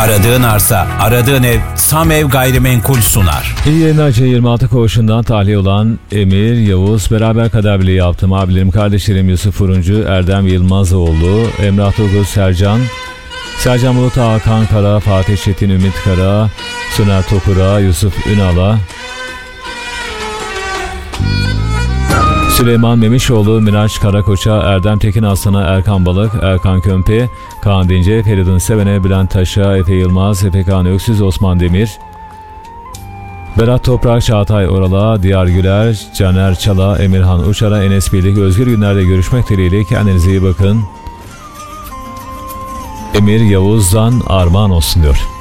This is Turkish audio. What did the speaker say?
Aradığın arsa, aradığın ev, Samev Gayrimenkul sunar. İyi yayınlar. 26 koğuşundan tahliye olan Emir, Yavuz, beraber kaderbiliği yaptım. Abilerim, kardeşlerim Yusuf Furuncu, Erdem Yılmazoğlu, Emrah Turgut, Sercan Bulut, Hakan Kara, Fatih Çetin, Ümit Kara, Soner Tokura, Yusuf Ünal'a, Süleyman Memişoğlu, Miraç Karakoç'a, Erdem Tekin Aslan'a, Erkan Balık, Erkan Kömpe, Kaan Dince, Feridun Seven'e, Bülent Taş'a, Efe Yılmaz, Efe Kaan Öksüz, Osman Demir, Berat Toprak, Çağatay Oral'a, Diyar Güler, Caner Çala, Emirhan Uçar'a, Enes Birlik, Özgür Günler'de görüşmek dileğiyle kendinize iyi bakın. Emir Yavuz'dan armağan olsun diyor.